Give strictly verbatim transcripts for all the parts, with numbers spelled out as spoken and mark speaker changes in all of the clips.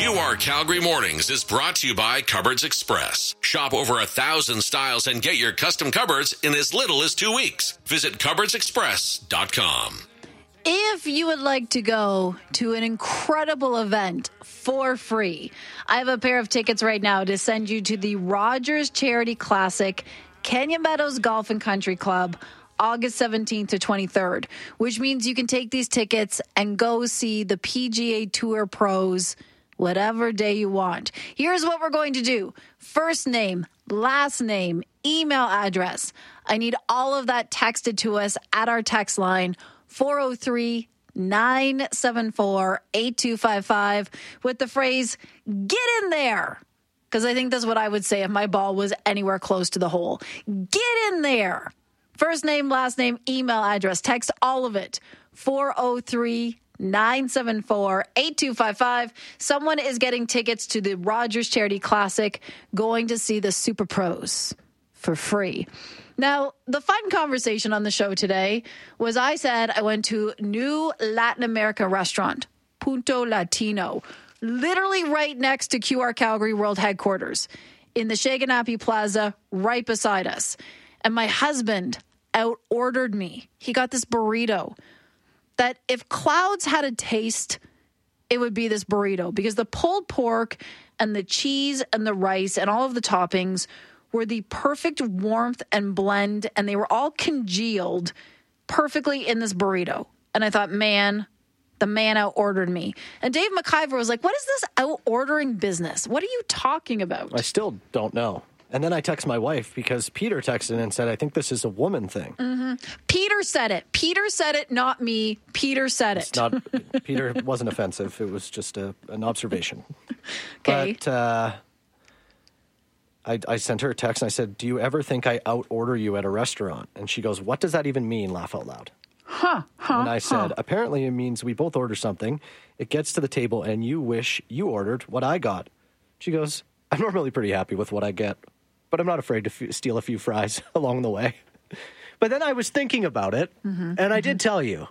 Speaker 1: Q R Calgary Mornings is brought to you by Cupboards Express. Shop over a thousand styles and get your custom cupboards in as little as two weeks. Visit cupboards express dot com.
Speaker 2: If you would like to go to an incredible event for free, I have a pair of tickets right now to send you to the Rogers Charity Classic, Canyon Meadows Golf and Country Club, August seventeenth to twenty-third, which means you can take these tickets and go see the P G A Tour pros whatever day you want. Here's what we're going to do. First name, last name, email address. I need all of that texted to us at our text line, four oh three, nine seven four, eight two five five, with the phrase, get in there. Because I think that's what I would say if my ball was anywhere close to the hole. Get in there. First name, last name, email address. Text all of it. four oh three, nine seven four, eight two five five. Someone is getting tickets to the Rogers Charity Classic, going to see the Super Pros for free. Now, the fun conversation on the show today was I said I went to new Latin America restaurant, Punto Latino, literally right next to Q R Calgary World Headquarters in the Shaganappi Plaza right beside us. And my husband out-ordered me. He got this burrito that if clouds had a taste, it would be this burrito because the pulled pork and the cheese and the rice and all of the toppings were the perfect warmth and blend, and they were all congealed perfectly in this burrito. And I thought, man, the man out-ordered me. And Dave McIver was like, what is this out-ordering business? What are you talking about?
Speaker 3: I still don't know. And then I text my wife because Peter texted and said, I think this is a woman thing.
Speaker 2: Mm-hmm. Peter said it. Peter said it, not me. Peter said
Speaker 3: it's
Speaker 2: it.
Speaker 3: Not, Peter wasn't offensive. It was just a, an observation.
Speaker 2: Okay.
Speaker 3: But uh, I, I sent her a text and I said, do you ever think I out-order you at a restaurant? And she goes, what does that even mean? Laugh out loud.
Speaker 2: Huh, huh,
Speaker 3: and I said,
Speaker 2: huh.
Speaker 3: apparently it means we both order something. It gets to the table and you wish you ordered what I got. She goes, I'm normally pretty happy with what I get, but I'm not afraid to f- steal a few fries along the way. But then I was thinking about it,
Speaker 2: mm-hmm,
Speaker 3: and I
Speaker 2: mm-hmm.
Speaker 3: did tell you,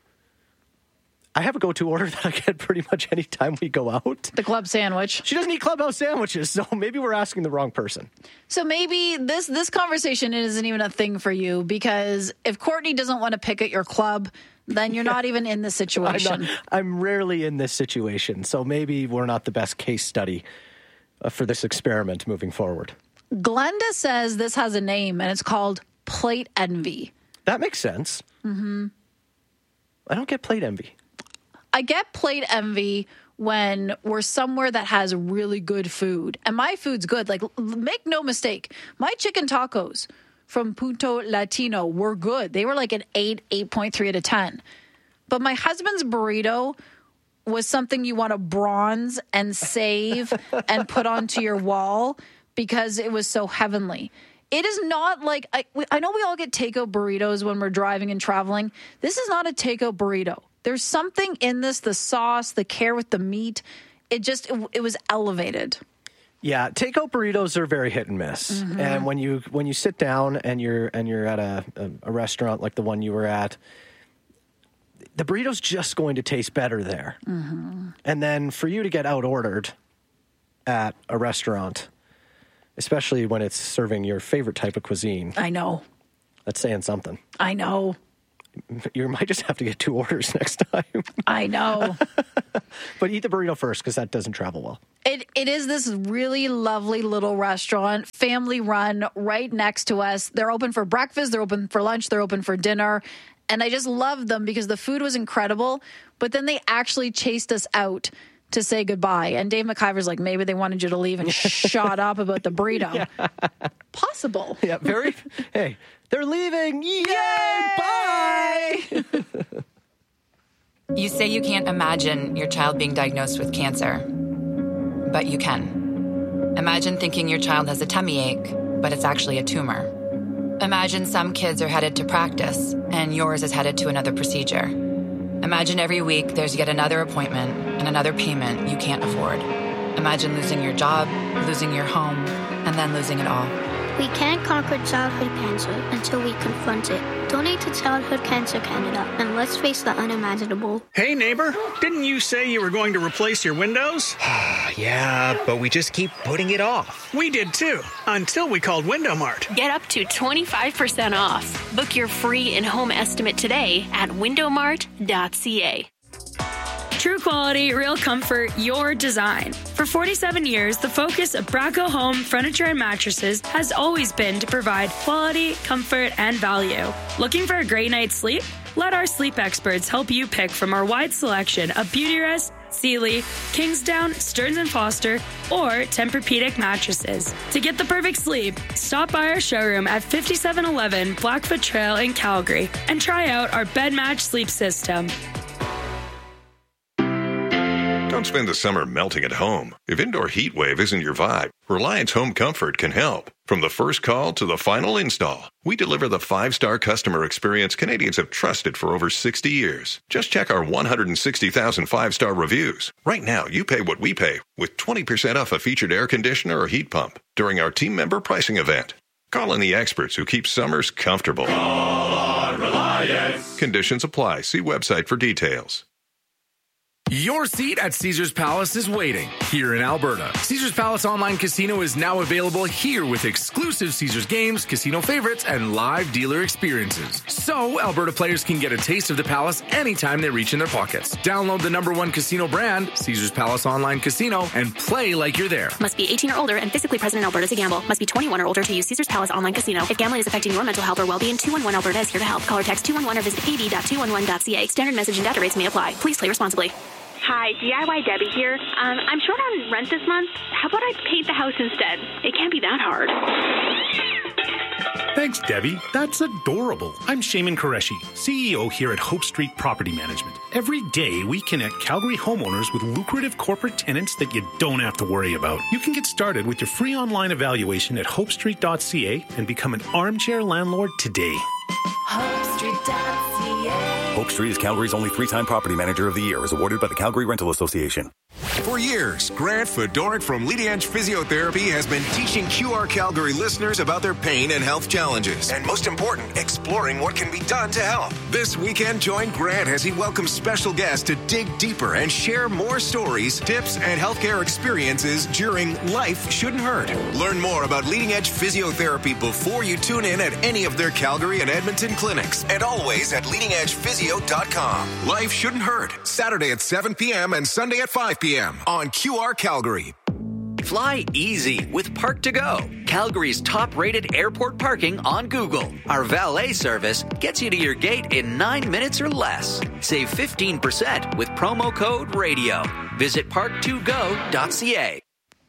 Speaker 3: I have a go-to order that I get pretty much any time we go out.
Speaker 2: The club sandwich.
Speaker 3: She doesn't eat clubhouse sandwiches, so maybe we're asking the wrong person.
Speaker 2: So maybe this this conversation isn't even a thing for you, because if Courtney doesn't want to pick at your club, then you're yeah. not even in this situation.
Speaker 3: I'm, not, I'm rarely in this situation, so maybe we're not the best case study uh, for this experiment moving forward.
Speaker 2: Glenda says this has a name, and it's called plate envy.
Speaker 3: That makes sense.
Speaker 2: Mm-hmm.
Speaker 3: I don't get plate envy.
Speaker 2: I get plate envy when we're somewhere that has really good food. And my food's good. Like, make no mistake, my chicken tacos from Punto Latino were good. They were like an eight, eight point three out of ten. But my husband's burrito was something you want to bronze and save and put onto your wall, because it was so heavenly. It is not like, I, I know we all get takeout burritos when we're driving and traveling. This is not a takeout burrito. There's something in this, the sauce, the care with the meat. It just, it, it was elevated.
Speaker 3: Yeah, takeout burritos are very hit and miss. Mm-hmm. And when you when you sit down and you're and you're at a, a, a restaurant like the one you were at, the burrito's just going to taste better there.
Speaker 2: Mm-hmm.
Speaker 3: And then for you to get out-ordered at a restaurant, especially when it's serving your favorite type of cuisine.
Speaker 2: I know.
Speaker 3: That's saying something.
Speaker 2: I know.
Speaker 3: You might just have to get two orders next time.
Speaker 2: I know.
Speaker 3: But eat the burrito first, because that doesn't travel well.
Speaker 2: It It is this really lovely little restaurant, family run, right next to us. They're open for breakfast, they're open for lunch, they're open for dinner. And I just love them because the food was incredible. But then they actually chased us out to say goodbye. And Dave McIver's like, maybe they wanted you to leave and shut up about the burrito. Yeah. Possible.
Speaker 3: Yeah, very. Hey, they're leaving. Yay! Yay! Bye!
Speaker 4: You say you can't imagine your child being diagnosed with cancer, but you can. Imagine thinking your child has a tummy ache, but it's actually a tumor. Imagine some kids are headed to practice, and yours is headed to another procedure. Imagine every week there's yet another appointment and another payment you can't afford. Imagine losing your job, losing your home, and then losing it all.
Speaker 5: We can't conquer childhood cancer until we confront it. Donate to Childhood Cancer Canada, and let's face the unimaginable.
Speaker 6: Hey, neighbor, didn't you say you were going to replace your windows?
Speaker 7: Yeah, but we just keep putting it off.
Speaker 6: We did too, until we called Window Mart.
Speaker 8: Get up to twenty-five percent off. Book your free in-home estimate today at window mart dot c a.
Speaker 9: True quality, real comfort, your design. For forty-seven years, the focus of Braco Home Furniture and Mattresses has always been to provide quality, comfort, and value. Looking for a great night's sleep? Let our sleep experts help you pick from our wide selection of Beautyrest, Sealy, Kingsdown, Stearns and Foster, or Tempur-Pedic mattresses. To get the perfect sleep, stop by our showroom at fifty-seven eleven Blackfoot Trail in Calgary and try out our bed match sleep system.
Speaker 10: Don't spend the summer melting at home. If indoor heat wave isn't your vibe, Reliance Home Comfort can help. From the first call to the final install, we deliver the five-star customer experience Canadians have trusted for over sixty years. Just check our one hundred sixty thousand five-star reviews. Right now, you pay what we pay with twenty percent off a featured air conditioner or heat pump during our team member pricing event. Call in the experts who keep summers comfortable.
Speaker 11: Call on Reliance.
Speaker 10: Conditions apply. See website for details.
Speaker 12: Your seat at Caesars Palace is waiting here in Alberta. Caesars Palace Online Casino is now available here with exclusive Caesars games, casino favorites, and live dealer experiences. So Alberta players can get a taste of the Palace anytime they reach in their pockets. Download the number one casino brand, Caesars Palace Online Casino, and play like you're there.
Speaker 8: Must be eighteen or older and physically present in Alberta to gamble. Must be twenty-one or older to use Caesars Palace Online Casino. If gambling is affecting your mental health or well-being, two one one Alberta is here to help. Call or text two one one or visit k b dot two one one dot c a. Standard message and data rates may apply. Please play responsibly.
Speaker 13: Hi, D I Y Debbie here. Um, I'm short on rent this month. How about I paint the house instead? It can't be that hard.
Speaker 14: Thanks, Debbie. That's adorable. I'm Shaman Qureshi, C E O here at Hope Street Property Management. Every day, we connect Calgary homeowners with lucrative corporate tenants that you don't have to worry about. You can get started with your free online evaluation at hope street dot c a and become an armchair landlord today.
Speaker 15: hope street dot c a.
Speaker 16: Hope Street is Calgary's only three-time Property Manager of the Year, as awarded by the Calgary Rental Association.
Speaker 17: For years, Grant Fedorik from Leading Edge Physiotherapy has been teaching Q R Calgary listeners about their pain and health challenges. And most important, exploring what can be done to help. This weekend, join Grant as he welcomes special guests to dig deeper and share more stories, tips, and healthcare experiences during Life Shouldn't Hurt. Learn more about Leading Edge Physiotherapy before you tune in at any of their Calgary and Edmonton clinics. And always at leading edge physio dot com. Life Shouldn't Hurt. Saturday at seven p.m. and Sunday at five p.m. on Q R Calgary.
Speaker 18: Fly easy with Park to Go, Calgary's top-rated airport parking on Google. Our valet service gets you to your gate in nine minutes or less. Save fifteen percent with promo code RADIO. Visit park to go dot c a.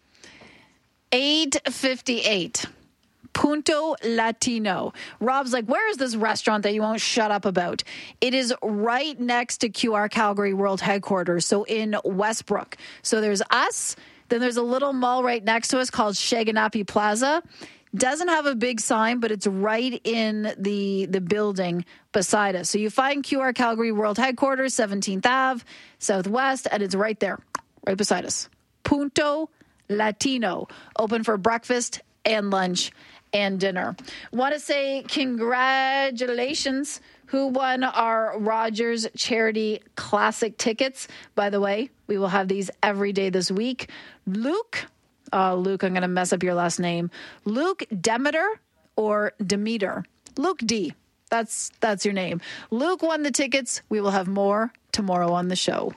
Speaker 2: eight fifty-eight. Punto Latino. Rob's like, where is this restaurant that you won't shut up about? It is right next to Q R Calgary World Headquarters, so in Westbrook. So there's us, then there's a little mall right next to us called Shaganapi Plaza. Doesn't have a big sign, but it's right in the, the building beside us. So you find Q R Calgary World Headquarters, seventeenth Avenue, Southwest, and it's right there, right beside us. Punto Latino. Open for breakfast and lunch and dinner. Want to say congratulations. Who won our Rogers Charity Classic tickets? By the way, we will have these every day this week. Luke, oh, Luke, I'm going to mess up your last name. Luke Demeter or Demeter? Luke D. That's that's your name. Luke won the tickets. We will have more tomorrow on the show.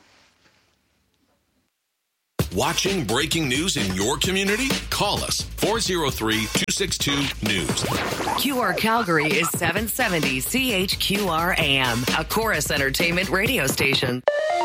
Speaker 1: Watching breaking news in your community? Call us four oh three, two six two, news.
Speaker 15: Q R Calgary is seven seventy C H Q R A M, a Chorus Entertainment radio station.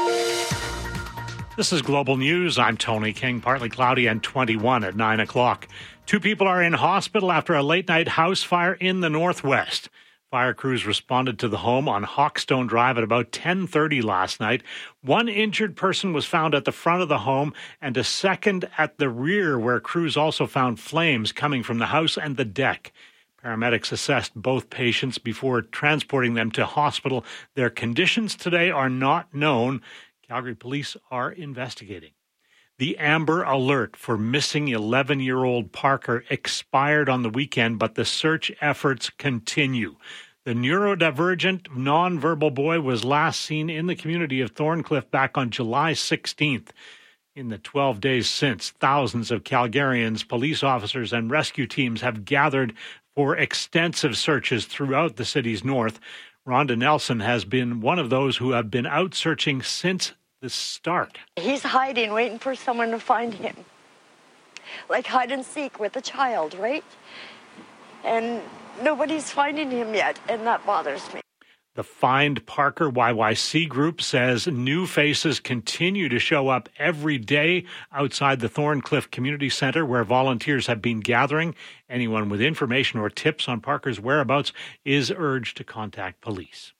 Speaker 19: This is Global News. I'm Tony King. Partly cloudy and twenty-one at nine o'clock. Two people are in hospital after a late-night house fire in the Northwest. Fire crews responded to the home on Hawkstone Drive at about ten thirty last night. One injured person was found at the front of the home and a second at the rear, where crews also found flames coming from the house and the deck. Paramedics assessed both patients before transporting them to hospital. Their conditions today are not known. Calgary police are investigating. The Amber Alert for missing eleven-year-old Parker expired on the weekend, but the search efforts continue. The neurodivergent, nonverbal boy was last seen in the community of Thorncliffe back on July sixteenth. In the twelve days since, thousands of Calgarians, police officers, and rescue teams have gathered for extensive searches throughout the city's north. Rhonda Nelson has been one of those who have been out searching since the start.
Speaker 20: He's hiding, waiting for someone to find him. Like hide and seek with a child, right? And nobody's finding him yet, and that bothers me.
Speaker 19: The Find Parker Y Y C group says new faces continue to show up every day outside the Thorncliffe Community Centre, where volunteers have been gathering. Anyone with information or tips on Parker's whereabouts is urged to contact police.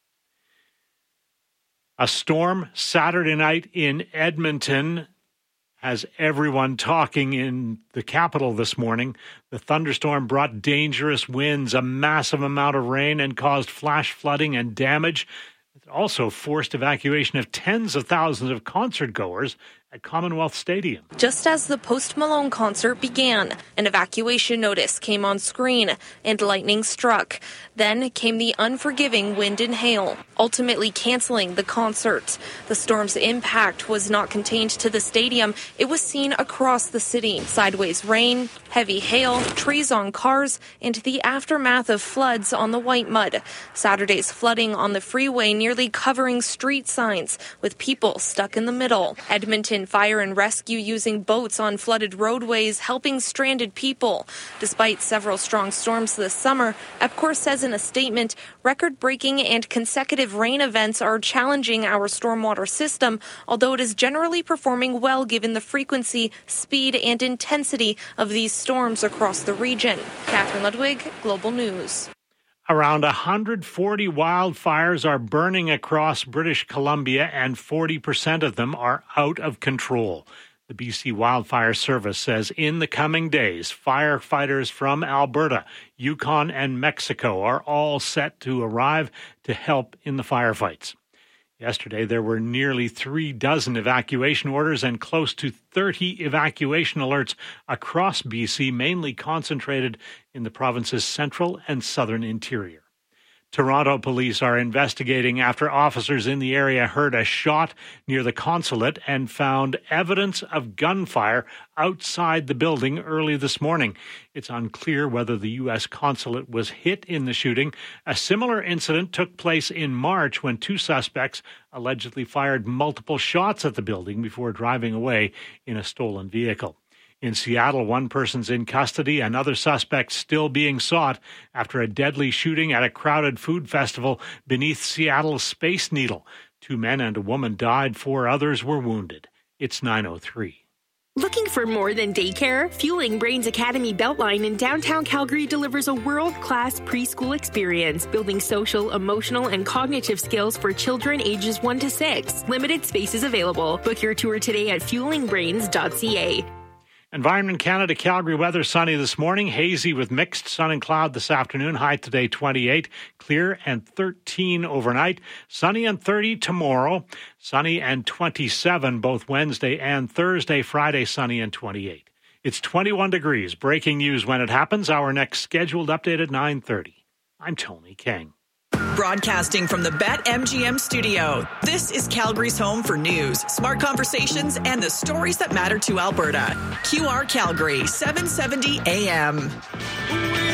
Speaker 19: A storm Saturday night in Edmonton has everyone talking in the capital this morning. The thunderstorm brought dangerous winds, a massive amount of rain, and caused flash flooding and damage. It also forced evacuation of tens of thousands of concert goers at Commonwealth Stadium.
Speaker 21: Just as the Post Malone concert began, an evacuation notice came on screen and lightning struck. Then came the unforgiving wind and hail, ultimately canceling the concert. The storm's impact was not contained to the stadium. It was seen across the city. Sideways rain, heavy hail, trees on cars, and the aftermath of floods on the White Mud. Saturday's flooding on the freeway nearly covering street signs, with people stuck in the middle. Edmonton Fire and Rescue using boats on flooded roadways, helping stranded people. Despite several strong storms this summer, EPCOR says in a statement, record-breaking and consecutive rain events are challenging our stormwater system, although it is generally performing well given the frequency, speed, and intensity of these storms across the region. Catherine Ludwig, Global News.
Speaker 19: Around one hundred forty wildfires are burning across British Columbia, and forty percent of them are out of control. The B C Wildfire Service says in the coming days, firefighters from Alberta, Yukon, and Mexico are all set to arrive to help in the firefights. Yesterday, there were nearly three dozen evacuation orders and close to thirty evacuation alerts across B C, mainly concentrated in the province's central and southern interior. Toronto police are investigating after officers in the area heard a shot near the consulate and found evidence of gunfire outside the building early this morning. It's unclear whether the U S consulate was hit in the shooting. A similar incident took place in March when two suspects allegedly fired multiple shots at the building before driving away in a stolen vehicle. In Seattle, one person's in custody, another suspect still being sought after a deadly shooting at a crowded food festival beneath Seattle's Space Needle. Two men and a woman died, four others were wounded. It's nine oh three.
Speaker 22: Looking for more than daycare? Fueling Brains Academy Beltline in downtown Calgary delivers a world-class preschool experience, building social, emotional, and cognitive skills for children ages one to six. Limited spaces available. Book your tour today at fueling brains dot c a.
Speaker 19: Environment Canada, Calgary weather sunny this morning, hazy with mixed sun and cloud this afternoon. High today twenty-eight, clear and thirteen overnight. Sunny and thirty tomorrow. Sunny and twenty-seven both Wednesday and Thursday. Friday sunny and twenty-eight. It's twenty-one degrees. Breaking news when it happens. Our next scheduled update at nine thirty. I'm Tony King.
Speaker 23: Broadcasting from the BetMGM studio, this is Calgary's home for news, smart conversations, and the stories that matter to Alberta. Q R Calgary, seven seventy A M.